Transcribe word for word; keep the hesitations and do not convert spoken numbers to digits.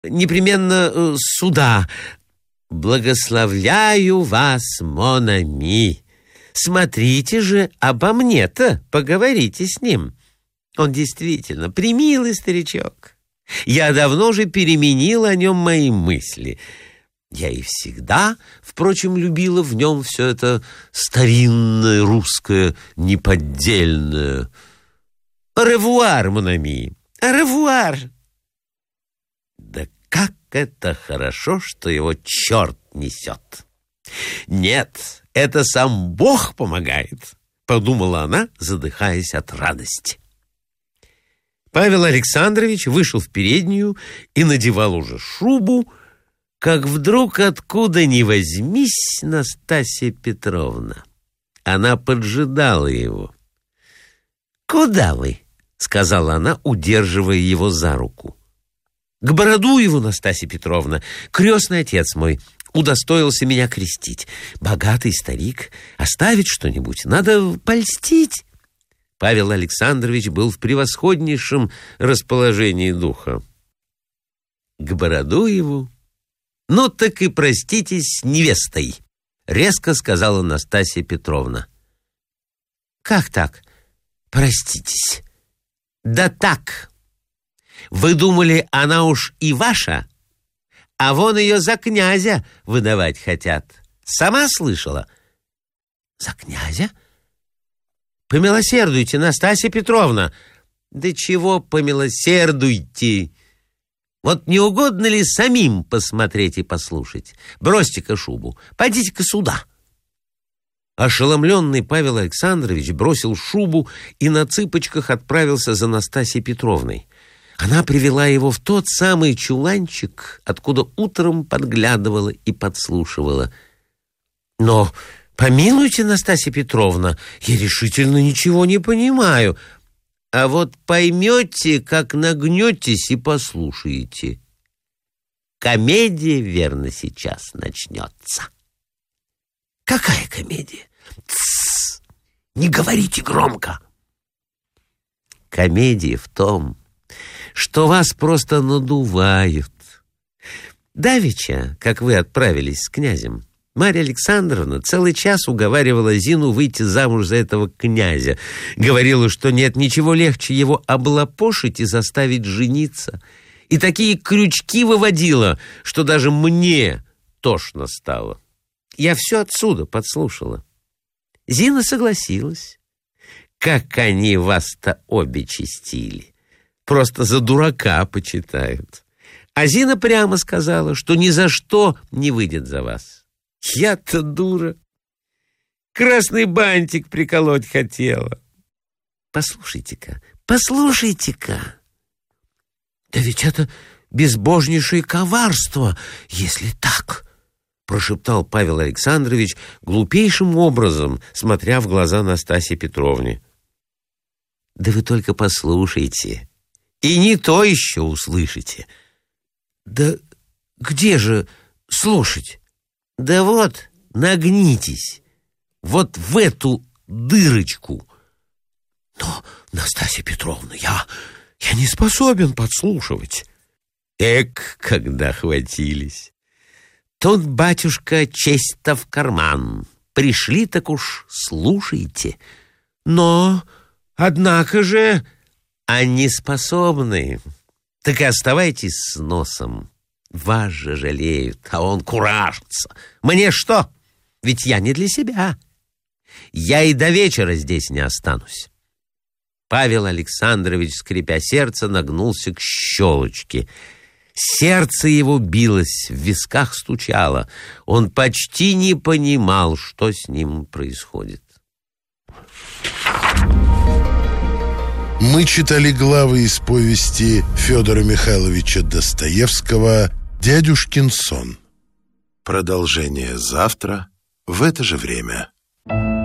непременно э, сюда. Благословляю вас, мон ами. Смотрите же, обо мне-то поговорите с ним. Он действительно примилый старичок. Я давно уже переменила о нем мои мысли. Я и всегда, впрочем, любила в нем все это старинное, русское, неподдельное. Ревуар, мон ами, ревуар. Да как это хорошо, что его черт несет. Нет, это сам Бог помогает, подумала она, задыхаясь от радости. Павел Александрович вышел в переднюю и надевал уже шубу, как вдруг откуда ни возьмись Настасья Петровна. Она поджидала его. «Куда вы?» — сказала она, удерживая его за руку. «К Бородуеву, Настасья Петровна, крестный отец мой, удостоился меня крестить. Богатый старик, оставить что-нибудь, надо польстить». Павел Александрович был в превосходнейшем расположении духа. «К Бородуеву? Ну так и проститесь с невестой», — резко сказала Настасья Петровна. «Как так? Проститесь?» «Да так. Вы думали, она уж и ваша? А вон ее за князя выдавать хотят. Сама слышала?» «За князя? Помилосердуйте, Настасья Петровна». «Да чего помилосердуйте? Вот не угодно ли самим посмотреть и послушать? Бросьте-ка шубу, пойдите-ка сюда». Ошеломленный Павел Александрович бросил шубу и на цыпочках отправился за Настасьей Петровной. Она привела его в тот самый чуланчик, откуда утром подглядывала и подслушивала. «Но помилуйте, Настасья Петровна, я решительно ничего не понимаю. А вот поймете, как нагнетесь и послушаете. Комедия, верно, сейчас начнется». «Какая комедия?» «Тссс! Не говорите громко!» «Комедия в том, что вас просто надувают. Давеча, как вы отправились с князем, Марья Александровна целый час уговаривала Зину выйти замуж за этого князя. Говорила, что нет ничего легче его облапошить и заставить жениться. И такие крючки выводила, что даже мне тошно стало. Я все отсюда подслушала. Зина согласилась. Как они вас-то обе чистили. Просто за дурака почитают. А Зина прямо сказала, что ни за что не выйдет за вас. Я-то дура. Красный бантик приколоть хотела. Послушайте-ка, послушайте-ка. Да ведь это безбожнейшее коварство, если так, прошептал Павел Александрович глупейшим образом, смотря в глаза Настасье Петровне. Да вы только послушайте, и не то еще услышите. Да где же слушать? Да вот, нагнитесь, вот в эту дырочку. Но, Настасья Петровна, я, я не способен подслушивать. Эк, когда хватились. Тут, батюшка, честь-то в карман. Пришли, так уж слушайте. Но, однако же, они способны. Так и оставайтесь с носом. Вас же жалеют, а он куражится. Мне что? Ведь я не для себя. Я и до вечера здесь не останусь. Павел Александрович, скрипя сердце, нагнулся к щелочке. Сердце его билось, в висках стучало. Он почти не понимал, что с ним происходит. Мы читали главы из повести Федора Михайловича Достоевского «Дядюшкин сон». Продолжение завтра в это же время.